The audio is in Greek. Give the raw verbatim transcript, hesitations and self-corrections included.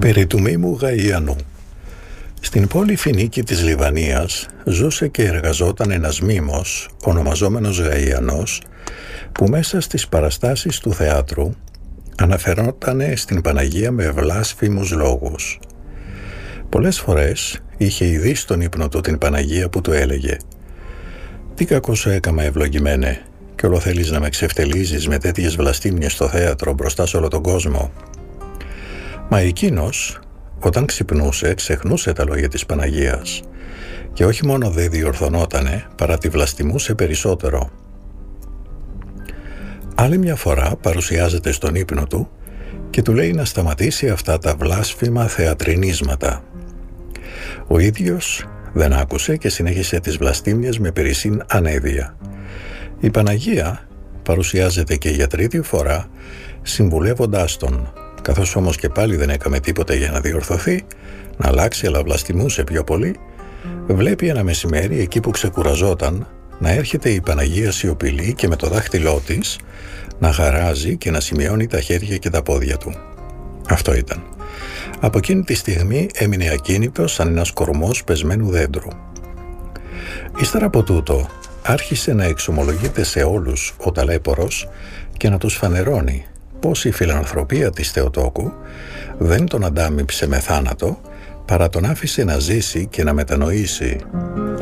Περί του μήμου Γαϊανού. Στην πόλη Φινίκη της Λιβανίας ζούσε και εργαζόταν ένας μήμος, ονομαζόμενος Γαϊανός, που μέσα στις παραστάσεις του θεάτρου αναφερότανε στην Παναγία με βλάσφημους λόγους. Πολλές φορές είχε ειδεί στον ύπνο του την Παναγία που του έλεγε «Τι κακό σου έκαμα, ευλογημένε, και όλο θέλεις να με ξεφτελίζεις με τέτοιες βλαστήμιες στο θέατρο μπροστά σε όλο τον κόσμο». Μα εκείνος, όταν ξυπνούσε, ξεχνούσε τα λόγια της Παναγίας και όχι μόνο δεν διορθωνότανε, παρά τη βλαστημούσε περισσότερο. Άλλη μια φορά παρουσιάζεται στον ύπνο του και του λέει να σταματήσει αυτά τα βλάσφημα θεατρινίσματα. Ο ίδιος δεν άκουσε και συνέχισε τις βλαστήμιες με περισσήν ανέδεια. Η Παναγία παρουσιάζεται και για τρίτη φορά συμβουλεύοντάς τον, καθώς όμως και πάλι δεν έκαμε τίποτα για να διορθωθεί, να αλλάξει, αλλά βλαστημούσε πιο πολύ, βλέπει ένα μεσημέρι εκεί που ξεκουραζόταν να έρχεται η Παναγία σιωπηλή και με το δάχτυλό της να χαράζει και να σημειώνει τα χέρια και τα πόδια του. Αυτό ήταν. Από εκείνη τη στιγμή έμεινε ακίνητος σαν ένας κορμός πεσμένου δέντρου. Ύστερα από τούτο άρχισε να εξομολογείται σε όλους ο ταλέπορος και να τους φανερώνει πως η φιλανθρωπία της Θεοτόκου δεν τον αντάμιψε με θάνατο, παρά τον άφησε να ζήσει και να μετανοήσει.